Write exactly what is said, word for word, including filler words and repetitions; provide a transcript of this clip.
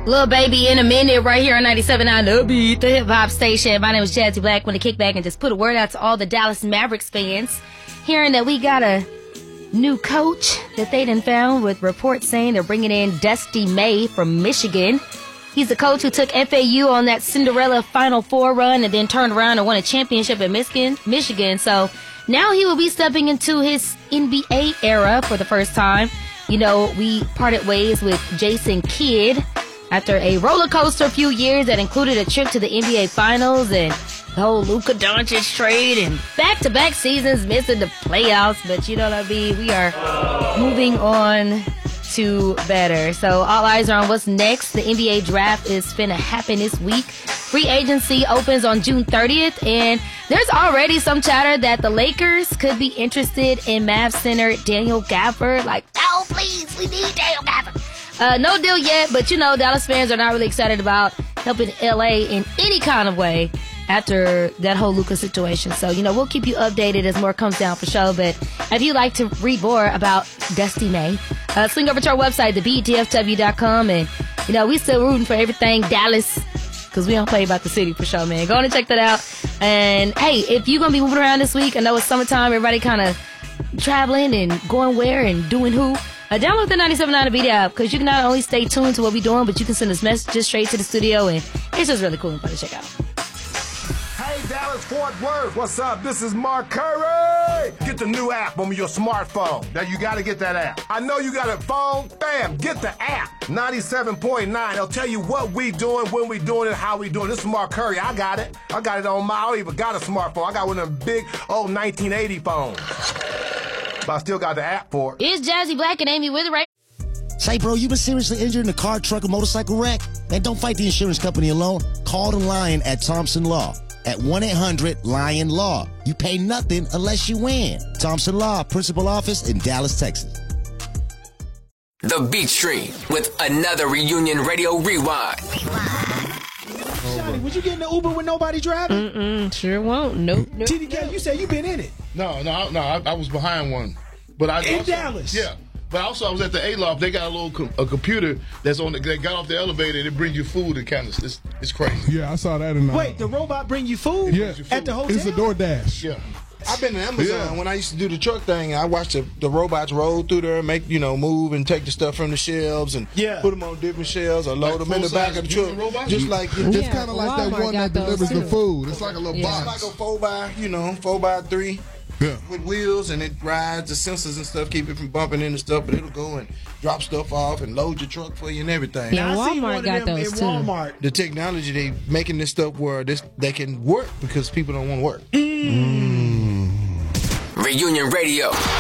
Lil Baby in a minute right here on ninety-seven point nine The Beat, the hip hop station. My name is Jazzy Black. Want to kick back and just put a word out to all the Dallas Mavericks fans. Hearing that we got a new coach that they done found, with reports saying they're bringing in Dusty May from Michigan. He's the coach who took F A U on that Cinderella Final Four run and then turned around and won a championship at Michigan. Michigan. So now he will be stepping into his N B A era for the first time. You know, we parted ways with Jason Kidd after a roller coaster few years that included a trip to the N B A Finals and the whole Luka Doncic trade and back-to-back seasons missing the playoffs. But you know what I mean? We are moving on to better. So all eyes are on what's next. The N B A draft is finna happen this week. Free agency opens on June thirtieth, and there's already some chatter that the Lakers could be interested in Mavs center Daniel Gafford. Like, oh, please, we need Daniel Gafford. Uh, no deal yet, but you know, Dallas fans are not really excited about helping L A in any kind of way after that whole Luka situation. So, you know, we'll keep you updated as more comes down for sure. But if you'd like to read more about Dusty May, uh, swing over to our website, the B D F W dot com. And, you know, we still rooting for everything Dallas, because we don't play about the city for sure, man. Go on and check that out. And, hey, if you're going to be moving around this week, I know it's summertime, everybody kind of traveling and going where and doing who. Uh, download the ninety-seven point nine The Beat app, because you can not only stay tuned to what we're doing, but you can send us messages straight to the studio, and it's just really cool and fun to check out. Hey, Dallas Fort Worth, what's up? This is Mark Curry. Get the new app on your smartphone. Now, you got to get that app. I know you got a phone. Bam, get the app. ninety-seven point nine. It'll tell you what we doing, when we doing it, how we doing. This is Mark Curry. I got it. I got it on my, I don't even got a smartphone. I got one of them big old nineteen eighty phones. But I still got the app for it. It's Jazzy Black and Amy with it, right? Say, bro, you been seriously injured in a car, truck, or motorcycle wreck? Man, don't fight the insurance company alone. Call the Lion at Thompson Law at one eight hundred Lion Law. You pay nothing unless you win. Thompson Law, principal office in Dallas, Texas. The Beat Stream with another Reunion Radio Rewind. Johnny, would you get in the Uber with nobody driving? Mm-mm, sure won't. Nope. nope T D K, you said you been in it. No, no, no. I, I was behind one, but I in also, Dallas. Yeah, but also I was at the A-Loft. They got a little com- a computer that's on. The, they got off the elevator and it brings you food and kind of it's, it's crazy. Yeah, I saw that in. Uh, Wait, the robot bring you food? Yeah, food. At the hotel. It's a DoorDash. Yeah. I've been to Amazon Yeah. when I used to do the truck thing. I watched the, the robots roll through there, make you know, move and take the stuff from the shelves and Yeah. put them on different shelves or load Like them in the back of the truck. full-size robots? Just like It's just kind of like that Walmart one got that those delivers the too. food. It's like a little Yeah. It's box. like a four by, you know, four by three Yeah. with wheels, and it rides the sensors and stuff, keep it from bumping into stuff, but it'll go and drop stuff off and load your truck for you and everything. Yeah. I seen Walmart one of got them those in too. Walmart. The technology, they making this stuff where this they can work because people don't want to work. Reunion Radio.